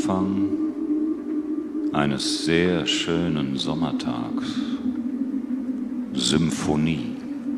Anfang eines sehr schönen Sommertags. Symphonie.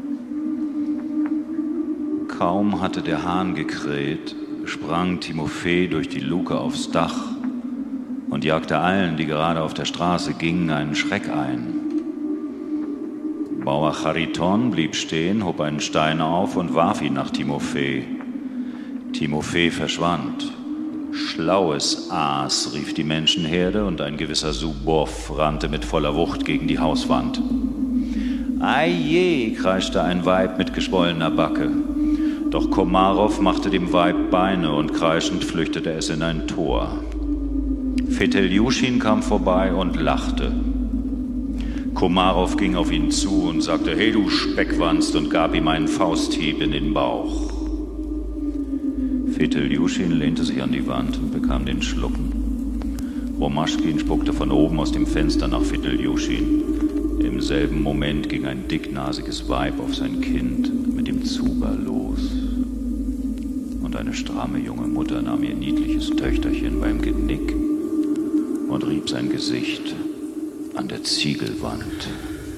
Kaum hatte der Hahn gekräht, sprang Timofei durch die Luke aufs Dach und jagte allen, die gerade auf der Straße gingen, einen Schreck ein. Bauer Chariton blieb stehen, hob einen Stein auf und warf ihn nach Timofei. Timofei verschwand. »Schlaues Aas«, rief die Menschenherde, und ein gewisser Subow rannte mit voller Wucht gegen die Hauswand. »Ei je«, kreischte ein Weib mit geschwollener Backe. Doch Komarow machte dem Weib Beine und kreischend flüchtete es in ein Tor. Feteljuschin kam vorbei und lachte. Komarow ging auf ihn zu und sagte, »Hey, du Speckwanst«, und gab ihm einen Fausthieb in den Bauch. Feteljuschin lehnte sich an die Wand und bekam den Schlucken. Romaschkin spuckte von oben aus dem Fenster nach Feteljuschin. Im selben Moment ging ein dicknasiges Weib auf sein Kind mit dem Zuber los. Und eine stramme junge Mutter nahm ihr niedliches Töchterchen beim Genick und rieb sein Gesicht an der Ziegelwand.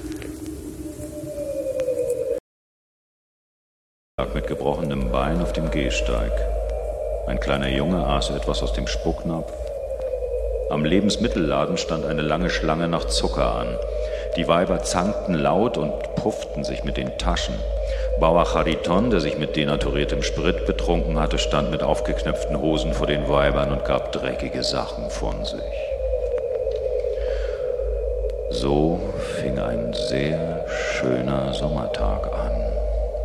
Er lag mit gebrochenem Bein auf dem Gehsteig. Ein kleiner Junge aß etwas aus dem Spucknapf. Am Lebensmittelladen stand eine lange Schlange nach Zucker an. Die Weiber zankten laut und pufften sich mit den Taschen. Bauer Chariton, der sich mit denaturiertem Sprit betrunken hatte, stand mit aufgeknöpften Hosen vor den Weibern und gab dreckige Sachen von sich. So fing ein sehr schöner Sommertag an.